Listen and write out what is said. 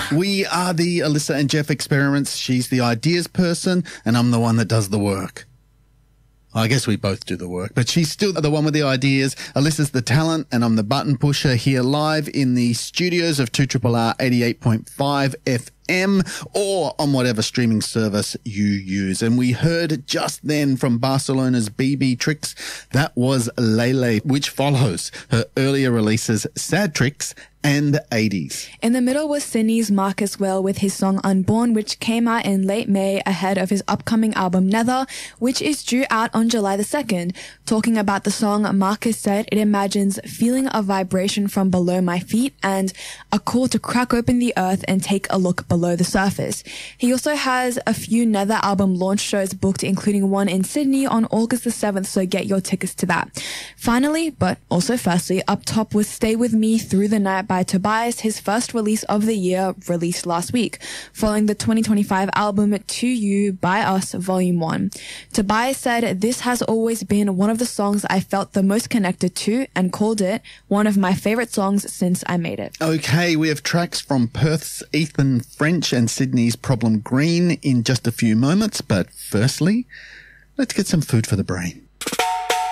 We are the Alyssa and Jeff experiments. She's the ideas person, and I'm the one that does the work. I guess we both do the work, but she's still the one with the ideas. Alyssa's the talent, and I'm the button pusher here live in the studios of 2RRR 88.5 FM or on whatever streaming service you use. And we heard just then from Barcelona's BB Tricks, that was Lele, which follows her earlier releases Sad Tricks and 80s. In the middle was Sydney's Marcus Well with his song Unborn, which came out in late May ahead of his upcoming album Nether, which is due out on July the 2nd. Talking about the song, Marcus said it imagines feeling a vibration from below my feet and a call to crack open the earth and take a look below the surface. He also has a few Nether album launch shows booked, including one in Sydney on August the 7th, so get your tickets to that. Finally, but also firstly, up top was Stay With Me Through the Night by Tobias, his first release of the year, released last week, following the 2025 album To You by Us Volume 1. Tobias said, "This has always been one of the songs I felt the most connected to and called it one of my favorite songs since I made it." Okay, we have tracks from Perth's Ethan French and Sydney's Problem Green in just a few moments, but firstly, let's get some food for the brain.